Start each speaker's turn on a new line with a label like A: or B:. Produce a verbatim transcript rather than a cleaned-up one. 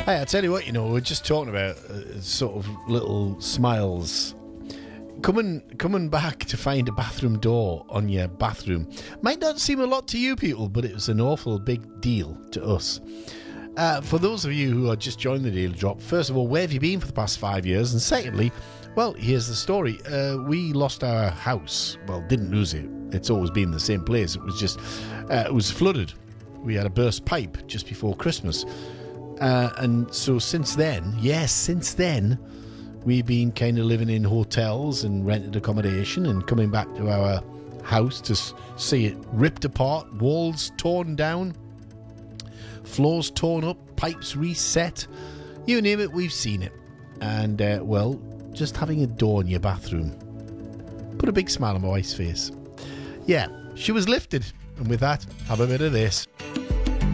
A: Hey, I tell you what, you know, we're just talking about uh, sort of little smiles. Coming, coming back to find a bathroom door on your bathroom might not seem a lot to you people, but it was an awful big deal to us. Uh, for those of you who are just joining the Daily Drop, first of all, where have you been for the past five years? And secondly, well, here's the story. Uh, we lost our house. Well, didn't lose it. It's always been the same place. It was just, uh, it was flooded. We had a burst pipe just before Christmas. Uh, and so since then, yes, since then, we've been kind of living in hotels and rented accommodation and coming back to our house to see it ripped apart, walls torn down, floors torn up, pipes reset. You name it, we've seen it. And, uh, well, just having a door in your bathroom put a big smile on my wife's face. Yeah, she was lifted. And with that, have a bit of this.